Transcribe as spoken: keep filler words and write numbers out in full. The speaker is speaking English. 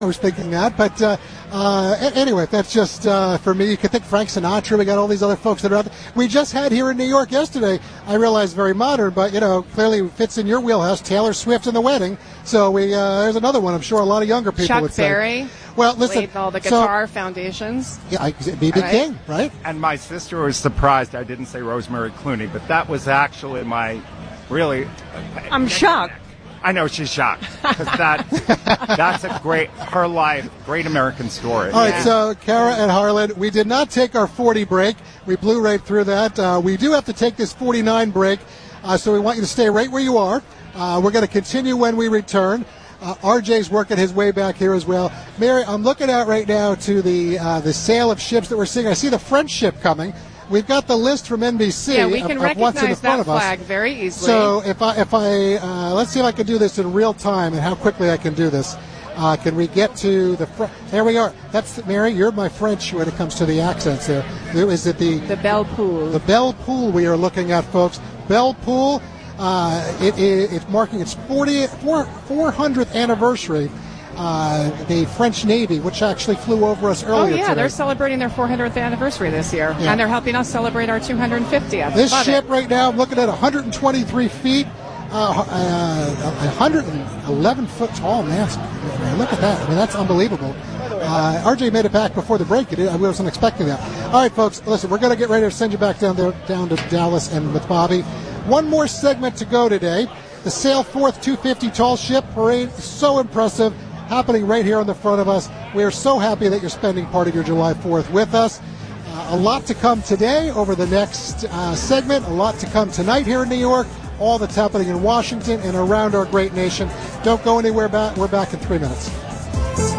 I was thinking that, but uh, uh, anyway, that's just uh, for me. You could think Frank Sinatra. We got all these other folks that are out there. We just had here in New York yesterday. I realize very modern, but you know, clearly fits in your wheelhouse. Taylor Swift and the Wedding. So we uh, there's another one. I'm sure a lot of younger people Chuck would say. Berry. Well, listen, all the guitar so, foundations. Yeah, B B Right. King, right? And my sister was surprised I didn't say Rosemary Clooney, but that was actually my really. I'm shocked. I know she's shocked because that that's a great her life, great American story. All right, Yeah. so Kara and Harlan, we did not take our forty break. We blew right through that. Uh, we do have to take this forty-nine break, uh, so we want you to stay right where you are. Uh, we're going to continue when we return. Uh, R J's working his way back here as well. Mary, I'm looking out right now to the uh, the sale of ships that we're seeing. I see the French ship coming. We've got the list from N B C Yeah, we can of, of what's in the recognize front that of us. flag very easily. So if I, if I uh, let's see if I can do this in real time and how quickly I can do this. Uh, can we get to the front? There we are. That's Mary. You're my French when it comes to the accents. There is it the the Belle Poule. the Belle Poule we are looking at, folks. Belle Poule. Uh, it, it, it's marking its fortieth, four hundredth anniversary. Uh, the French Navy, which actually flew over us earlier Oh, yeah, today. they're celebrating their four hundredth anniversary this year, Yeah. and they're helping us celebrate our two hundred fiftieth. This Love ship it. right now, I'm looking at one hundred twenty-three feet, uh, uh, one hundred eleven foot tall mast. Look at that. I mean, that's unbelievable. Uh, R J made it back before the break. I wasn't expecting that. All right, folks, listen, we're going to get ready to send you back down there, down to Dallas and with Bobby. One more segment to go today. The Sail Forth two fifty Tall Ship Parade is so impressive, happening right here in the front of us. We are so happy that you're spending part of your July fourth with us. Uh, a lot to come today over the next uh, segment. A lot to come tonight here in New York. All that's happening in Washington and around our great nation. Don't go anywhere. Back. We're back in three minutes.